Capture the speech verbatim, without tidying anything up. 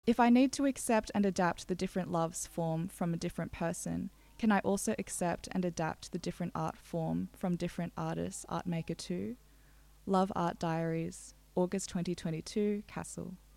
If I need to accept and adapt the different loves form from a different person, can I also accept and adapt the different art form from different artists, art maker too? Love Art Diaries, August twenty twenty-two, Castle.